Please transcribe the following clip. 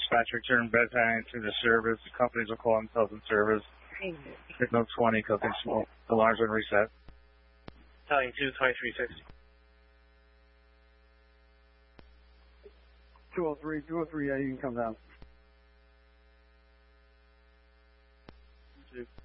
dispatcher turn bed panel to the service. The companies will call themselves in service. Signal 20, cooking small. Alarms been reset. Italian 2, 2360. 203, yeah, you can come down. 2.